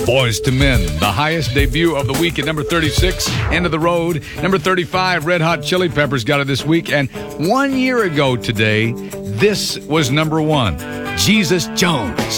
Boys to Men, the highest debut of the week at number 36, End of the Road. Number 35, Red Hot Chili Peppers got it this week. And 1 year ago today, this was number 1, Jesus Jones.